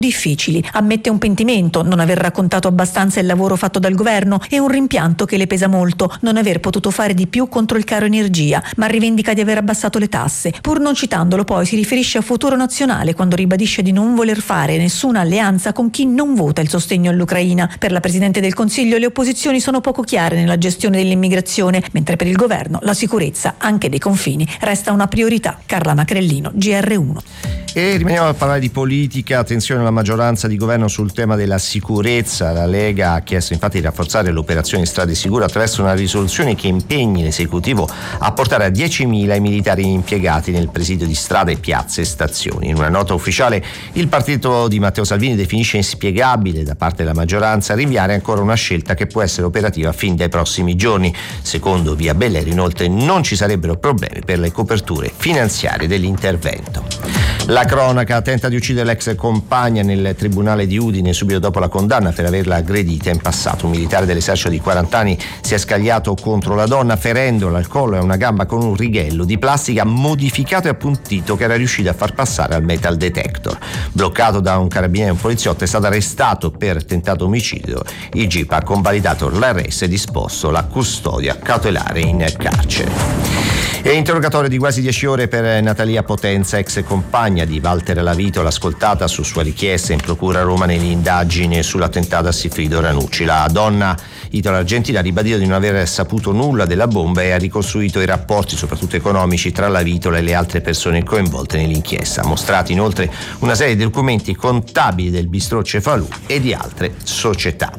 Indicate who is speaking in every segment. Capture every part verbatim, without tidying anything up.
Speaker 1: difficili. Ammette un pentimento, non aver raccontato abbastanza il lavoro fatto dal governo, e un rimpianto che le pesa molto, non aver potuto fare di più contro il caro energia, ma rivendica di aver abbassato le tasse. Pur non citandolo, poi si riferisce a Futuro Nazionale quando ribadisce di non voler fare nessuna alleanza con chi non vota il sostegno all'Ucraina. Per la Presidente del Consiglio le opposizioni sono poco chiare nella gestione dell'immigrazione, mentre per il governo la sicurezza anche dei confini resta una priorità. Carla Macrellino, G R uno.
Speaker 2: E rimaniamo a parlare di politica. Attenzione alla maggioranza di governo sul tema della sicurezza. La Lega ha chiesto infatti di rafforzare l'operazione Strade Sicure attraverso una risoluzione che impegni l'esecutivo a portare a diecimila i militari impiegati nel presidio di strade, piazze e stazioni. In una nota ufficiale il partito di Matteo Salvini definisce inspiegabile da parte della maggioranza rinviare ancora una scelta che può essere operativa fin dai prossimi giorni. Secondo Via Belleri, inoltre, non ci sarebbero problemi per le coperture finanziarie dell'intervento. La cronaca: tenta di uccidere l'ex compagna nel tribunale di Udine subito dopo la condanna per averla aggredita in passato. Un militare dell'esercito di quaranta anni si è scagliato contro la donna ferendola al collo e a una gamba con un righello di plastica modificato e appuntito che era riuscito a far passare al metal detector. Bloccato da un carabiniere e un poliziotto, è stato arrestato per tentato omicidio. Il G I P ha convalidato l'arresto e disposto la custodia cautelare in carcere. E interrogatorio di quasi dieci ore per Natalia Potenza, ex compagna di Walter Lavitola, ascoltata su sua richiesta in procura a Roma nell'indagine sull'attentato a Sigfrido Ranucci. La donna italo-argentina ha ribadito di non aver saputo nulla della bomba e ha ricostruito i rapporti, soprattutto economici, tra Lavitola e le altre persone coinvolte nell'inchiesta. Ha mostrato inoltre una serie di documenti contabili del bistrò Cefalù e di altre società.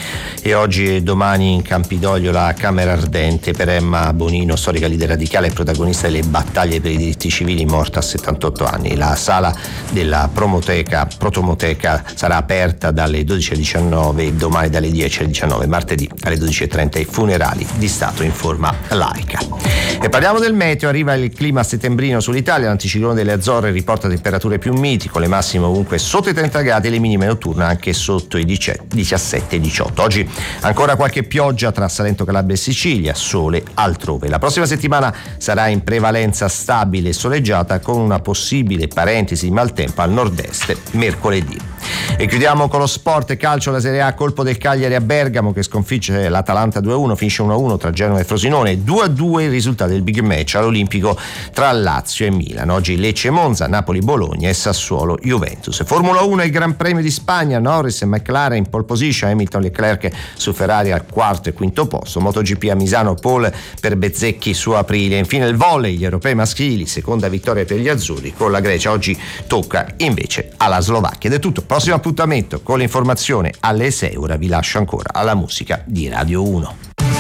Speaker 2: E oggi e domani in Campidoglio la Camera Ardente per Emma Bonino, storica leader radicale e protagonista delle battaglie per i diritti civili, morta a settantotto anni. La sala della Promoteca, Protomoteca sarà aperta dalle dodici alle diciannove, domani dalle dieci alle diciannove, martedì alle dodici e trenta i funerali di Stato in forma laica. E parliamo del meteo. Arriva il clima settembrino sull'Italia. L'anticiclone delle Azzorre riporta temperature più miti, con le massime ovunque sotto i trenta gradi e le minime notturne anche sotto i diciassette e diciotto. Oggi ancora qualche pioggia tra Salento, Calabria e Sicilia, sole altrove. La prossima settimana sarà in prevalenza stabile e soleggiata, con una possibile parentesi di maltempo al nord-est mercoledì. E chiudiamo con lo sport e calcio. La Serie A, colpo del Cagliari a Bergamo che sconfigge l'Atalanta due a uno, finisce uno a uno tra Genova e Frosinone, due a due il risultato del big match all'Olimpico tra Lazio e Milan. Oggi Lecce e Monza, Napoli Bologna e Sassuolo Juventus. Formula uno, il Gran Premio di Spagna, Norris e McLaren in pole position, Hamilton Leclerc su Ferrari al quarto e quinto posto. MotoGP a Misano, pole per Bezzecchi su Aprilia. Infine il volley, gli europei maschili, seconda vittoria per gli azzurri con la Grecia. Oggi tocca invece alla Slovacchia. Ed è tutto. Prossimo appuntamento con l'informazione alle sei. Ora vi lascio ancora alla musica di Radio uno.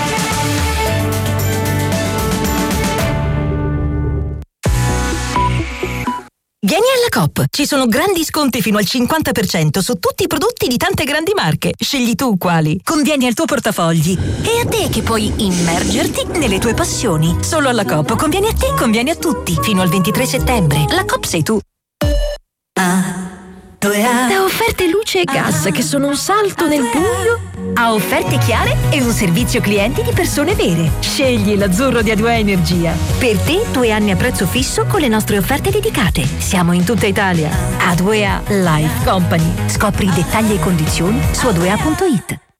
Speaker 3: Vieni alla Coop, ci sono grandi sconti fino al cinquanta per cento su tutti i prodotti di tante grandi marche. Scegli tu quali. Convieni al tuo portafogli. E a te che puoi immergerti nelle tue passioni. Solo alla Coop convieni a te, convieni a tutti. Fino al ventitré settembre. La Coop sei tu.
Speaker 4: Ah,
Speaker 3: Da offerte luce e gas che sono un salto nel buio a offerte chiare e un servizio clienti di persone vere. Scegli l'azzurro di A due A Energia. Per te due anni a prezzo fisso con le nostre offerte dedicate. Siamo in tutta Italia. A due A Life Company. Scopri i dettagli e condizioni su a due a punto it.